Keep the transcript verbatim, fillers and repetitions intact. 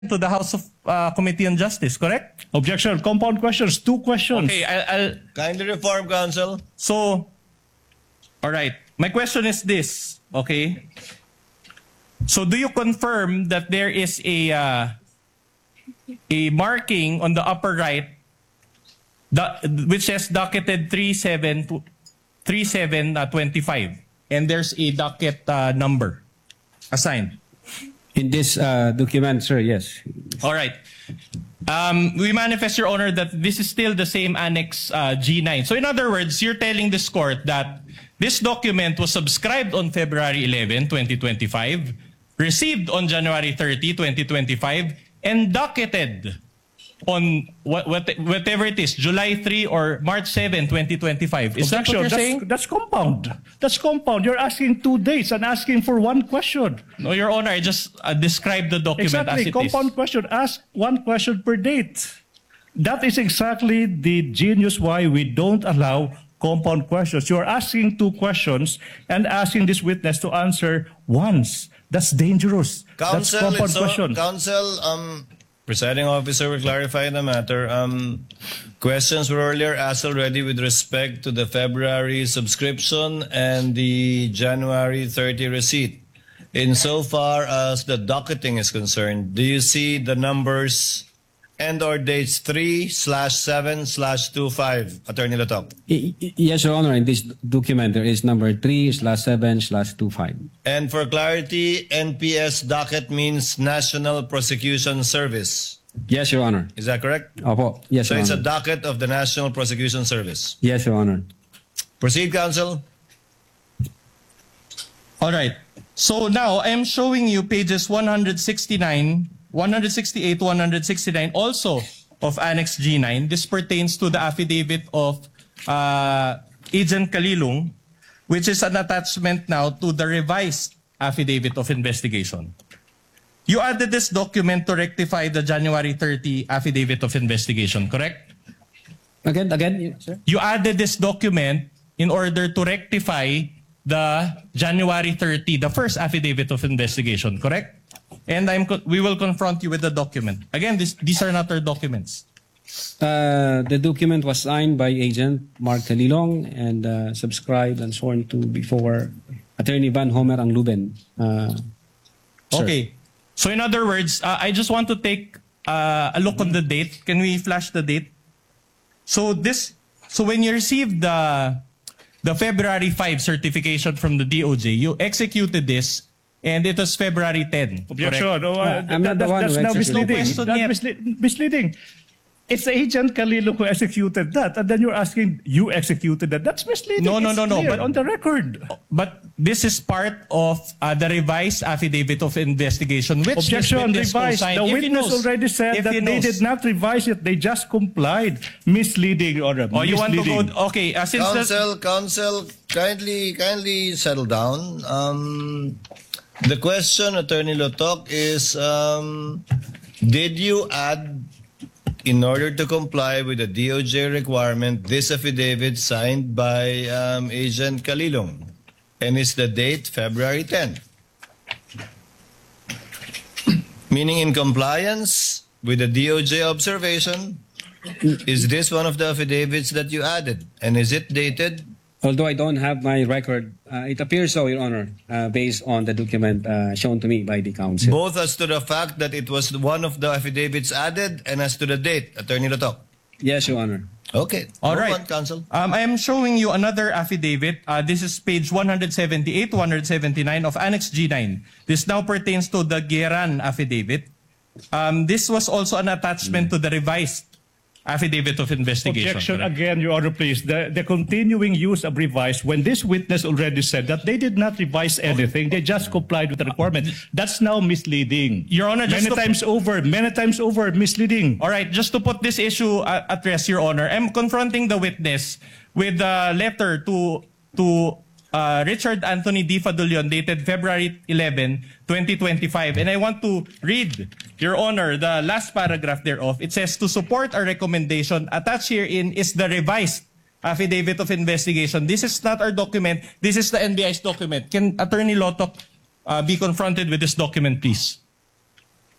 to the House of uh, Committee on Justice, correct? Objection. Compound questions. Two questions. Okay, I'll, I'll Kindly reform, Counsel. so, all right. My question is this, okay? So, do you confirm that there is a uh, a marking on the upper right, the, which says docketed three seven twenty-five, and there's a docket uh, number assigned? In this uh, document, sir, yes. All right. Um, we manifest, Your Honor, that this is still the same Annex uh, G nine. So in other words, you're telling this court that this document was subscribed on February eleventh, twenty twenty-five, received on January thirtieth, twenty twenty-five, and docketed on what, what, whatever it is, July third or March seventh, twenty twenty-five. Is that what you're that's, saying? That's compound. That's compound. You're asking two dates and asking for one question. No, Your Honor, I just uh, described the document Exactly. as it Compound is. question. Ask one question per date. That is exactly the genius why we don't allow compound questions. You're asking two questions and asking this witness to answer once. That's dangerous. Counsel, That's compound it's so, question. Counsel, um, presiding officer will clarify the matter. Um, questions were earlier asked already with respect to the February subscription and the January thirtieth receipt. Insofar as the docketing is concerned, do you see the numbers and or dates three slash seven slash two five, Attorney Latok? Y- y- yes, Your Honor. In this document, there is number three slash seven slash two five. And for clarity, N P S docket means National Prosecution Service. Yes, Your Honor. Is that correct? Opo. Yes, So Your it's a Honor. docket of the National Prosecution Service. Yes, Your Honor. Proceed, Counsel. All right. So now I am showing you pages one sixty-nine, one sixty-eight, one sixty-nine also of Annex G nine. This pertains to the affidavit of uh, Agent Kalilung, which is an attachment now to the revised affidavit of investigation. You added this document to rectify the January thirtieth affidavit of investigation, correct? Again, again, sir. You added this document in order to rectify the January thirtieth, the first affidavit of investigation, correct? And I'm co- we will confront you with the document. Again, this, these are not our documents. Uh, the document was signed by Agent Mark Talilong and uh, subscribed and sworn to before Attorney Van Homer Angluben. Uh, sir. Okay. So in other words, uh, I just want to take uh, a look on the date. Can we flash the date? So this, so when you received the the February fifth certification from the D O J, you executed this, and it was February tenth. Objection. correct? Oh, uh, I'm not that- the one that's who now executed misleading. it. That's misle- misleading. It's Agent Kalilung who executed that, and then you're asking you executed that. That's misleading. No, no, It's no, no, clear but- on the record. But this is part of uh, the revised affidavit of investigation, which this Objection witness revised. co-signed. The If he witness knows- already said if that he they knows. did not revise it. They just complied. Misleading, Your Honor. Oh, you want to Misleading. go? Okay, uh, since the, Counsel, Counsel, kindly, kindly settle down. Um, the question, Attorney Latok, is um, did you add, in order to comply with the D O J requirement, this affidavit signed by um, Agent Kalilong? And is the date February tenth? Meaning in compliance with the D O J observation, is this one of the affidavits that you added? And is it dated? Although I don't have my record, uh, it appears so, Your Honor, uh, based on the document uh, shown to me by the counsel. Both as to the fact that it was one of the affidavits added and as to the date, Attorney Latok. Yes, Your Honor. Okay. All Move right. on, Counsel. Um, I am showing you another affidavit. Uh, this is page one seventy-eight, one seventy-nine of Annex G nine. This now pertains to the Geran affidavit. Um, this was also an attachment to the revised affidavit of investigation. Objection correct? again, Your Honor, please. The, the continuing use of revise, when this witness already said that they did not revise anything, they just complied with the requirement. That's now misleading. Your Honor, just many to- times over, many times over, misleading. All right, just to put this issue uh, at rest, Your Honor, I'm confronting the witness with a letter to to uh, Richard Anthony D. Fadulion dated February eleventh, twenty twenty-five. And I want to read, Your Honor, the last paragraph thereof. It says, to support our recommendation, attached herein is the revised affidavit of investigation. This is not our document. This is the N B I's document. Can Attorney Lotok uh, be confronted with this document, please?